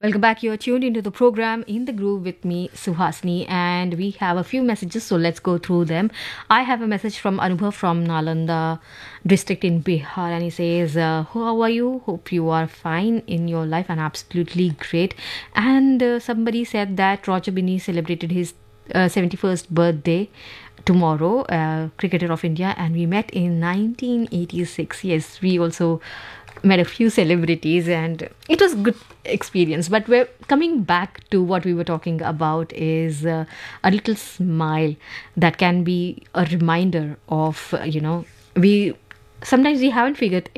Welcome back. You're tuned into the program In the Groove with me, Suhasini, and we have a few messages, so let's go through them. I have a message from Anubhav from Nalanda district in Bihar, and he says, how are you? Hope you are fine in your life and absolutely great. And somebody said that Roger Binney celebrated his 71st birthday tomorrow, cricketer of India, and we met in 1986. Yes, we also met a few celebrities and it was good experience, but we're coming back to what we were talking about is a little smile that can be a reminder of we sometimes we haven't figured